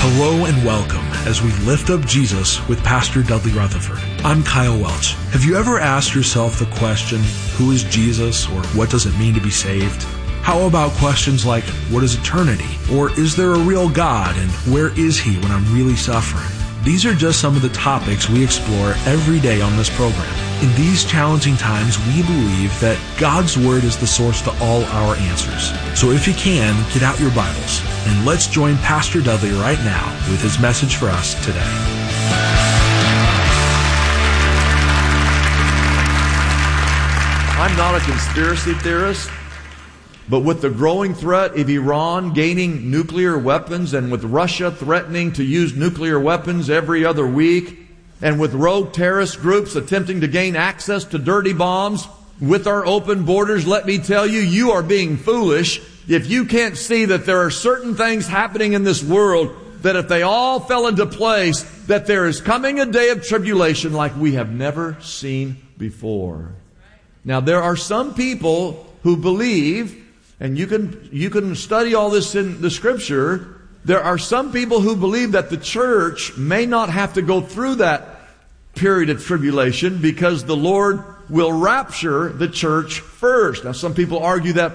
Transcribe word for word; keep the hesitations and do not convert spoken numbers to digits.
Hello and welcome as we lift up Jesus with Pastor Dudley Rutherford. I'm Kyle Welch. Have you ever asked yourself the question, who is Jesus, or what does it mean to be saved? How about questions like, what is eternity? Or is there a real God, and where is He when I'm really suffering? These are just some of the topics we explore every day on this program. In these challenging times, we believe that God's Word is the source to all our answers. So if you can, get out your Bibles, and let's join Pastor Dudley right now with his message for us today. I'm not a conspiracy theorist, but with the growing threat of Iran gaining nuclear weapons and with Russia threatening to use nuclear weapons every other week, and with rogue terrorist groups attempting to gain access to dirty bombs, with our open borders, let me tell you, you are being foolish if you can't see that there are certain things happening in this world that if they all fell into place, that there is coming a day of tribulation like we have never seen before. Now, there are some people who believe, and you can you can study all this in the Scripture, there are some people who believe that the church may not have to go through that period of tribulation because the Lord will rapture the church first. Now, some people argue that